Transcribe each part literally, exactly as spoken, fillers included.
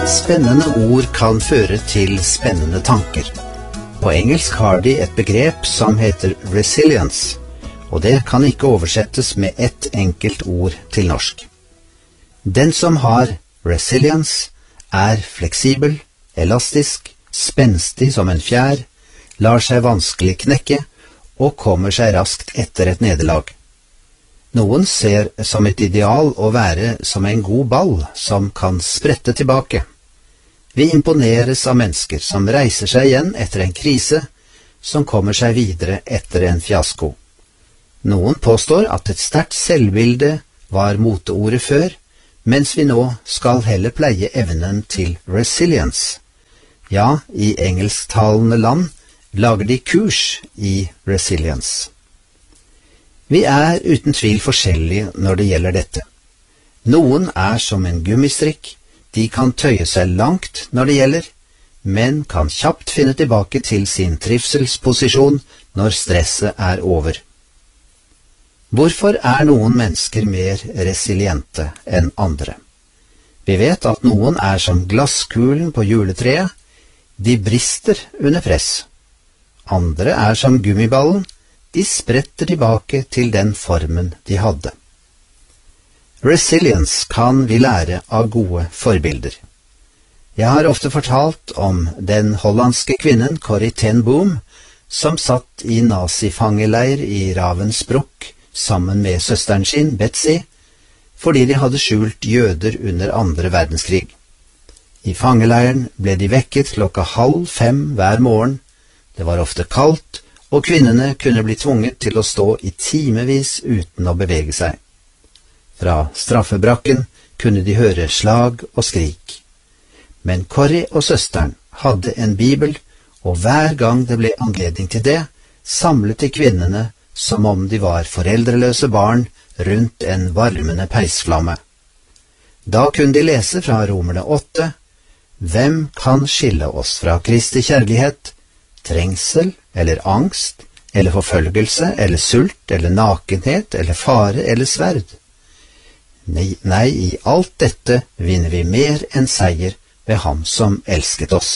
Spennende ord kan føre til spennende tanker. På engelsk har de et begrep som heter resilience, og det kan ikke oversettes med ett enkelt ord til norsk. Den som har resilience er fleksibel, elastisk, spenstig som en fjær, lar seg vanskelig knekke og kommer seg raskt etter et nederlag. Noen ser som et ideal å være som en god ball som kan sprette tilbake. Vi imponeres av mennesker som reiser seg igjen etter en krise, som kommer seg videre etter en fiasko. Noen påstår at et sterkt selvbilde var moteordet før, mens vi nå skal heller pleie evnen til resilience. Ja, i engelsktalende land lager de kurs i resilience. Vi er uten tvil forskjellige når det gjelder dette. Noen er som en gummistrikk, de kan tøye seg langt når det gjelder, men kan kjapt finne tilbake til sin trivselsposisjon når stresset er over. Hvorfor er noen mennesker mer resiliente enn andre? Vi vet at noen er som glasskulen på juletreet, de brister under press. Andre er som gummiballen, de spretter tilbake til den formen de hadde. Resilience kan vi lære av gode forbilder. Jeg har ofte fortalt om den hollandske kvinnen Corrie ten Boom, som satt i nazifangeleir i Ravensbrück sammen med søsteren sin, Betsy, fordi de hadde skjult jøder under andre verdenskrig. I fangeleiren ble de vekket klokka halv fem hver morgen. Det var ofte kaldt, og kvinnene kunne bli tvunget til å stå i timevis uten å bevege seg. Fra straffebrakken kunne de høre slag og skrik. Men Corrie og søsteren hadde en bibel, og hver gang det ble anledning til det, samlet de kvinnene som om de var foreldreløse barn rundt en varmende peisflamme. Da kunne de lese fra Romerne åtte, «Hvem kan skille oss fra Kristi kjærlighet? Trengsel, eller angst, eller forfølgelse, eller sult, eller nakenhet, eller fare, eller sverd. Nei, nei, i alt dette vinner vi mer enn seier ved ham som elsket oss.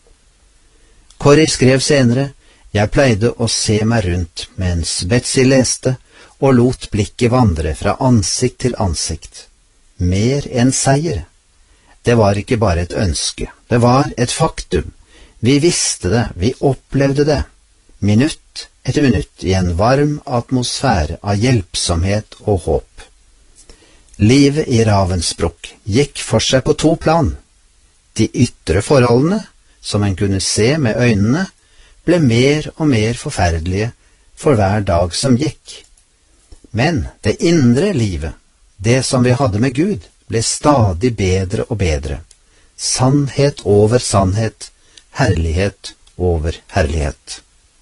Corrie skrev senere, jeg pleide å se meg rundt mens Betsy leste, og lot blikket vandre fra ansikt til ansikt. Mer enn seier. Det var ikke bare et ønske, det var et faktum. Vi visste det, vi opplevde det, minutt etter minutt i en varm atmosfære av hjelpsomhet og håp. Livet i Ravensbrück gikk for seg på to plan. De ytre forholdene, som en kunne se med øynene, ble mer og mer forferdelige for hver dag som gikk. Men det indre livet, det som vi hadde med Gud, ble stadig bedre og bedre. Sannhet over sannhet, herlighet over herlighet.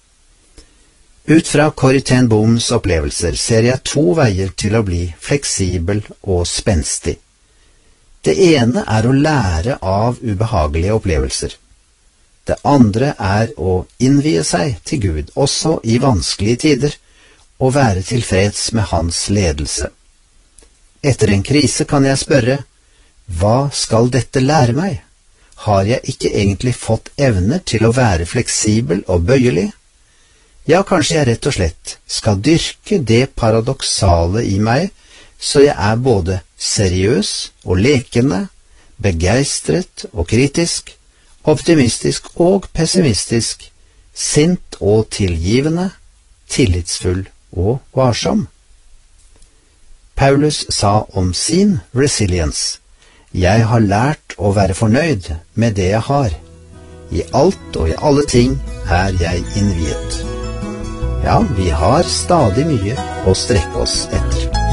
Ut fra Corrie ten Booms opplevelser ser jeg to veier til å bli fleksibel og spenstig. Det ene er å lære av ubehagelige opplevelser. Det andre er å innvie seg til Gud, også i vanskelige tider, og være tilfreds med hans ledelse. Etter en krise kan jeg spørre, hva skal dette lære meg? Har jeg ikke egentlig fått evne til å være fleksibel og bøyelig? Ja, kanskje jeg rett og slett skal dyrke det paradoksale i meg, så jeg er både seriøs og lekende, begeistret og kritisk, optimistisk og pessimistisk, sint og tilgivende, tillitsfull og varsom. Paulus sa om sin resilience, jeg har lært å være fornøyd med det jeg har. I alt og i alle ting er jeg innviet. Ja, vi har stadig mye å strekke oss etter.